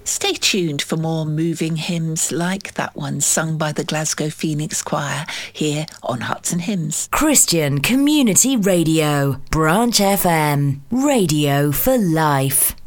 Stay tuned for more moving hymns like that one sung by the Glasgow Phoenix Choir here on Hearts and Hymns. Christian Community Radio, Branch FM, radio for life.